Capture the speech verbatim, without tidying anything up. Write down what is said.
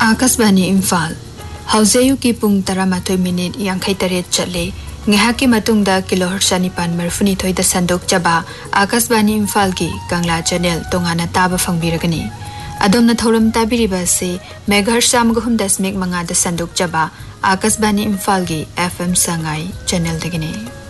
आकाशवाणी इम्फाल हौजेयु की पुंग तरामाथोई मिनिट यांखै तरेट चले ngahaki matungda kilohertz nipan marfuni thoida sandok chaba Akashvani Imphal की कंगला चैनल तोंगाना ताबा फंगबिरगनी अदोमना थौरम ताबिरिबा से मेगाहर्ट्ज सामगहुम दशमिक मंगा द सन्दुक जबा आकाशवाणी इम्फाल की एफएम संगाई चैनल दगने।